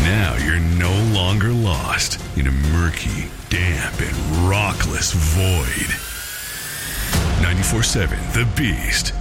Now you're no longer lost in a murky, damp, and rockless void. 94.7 The Beast.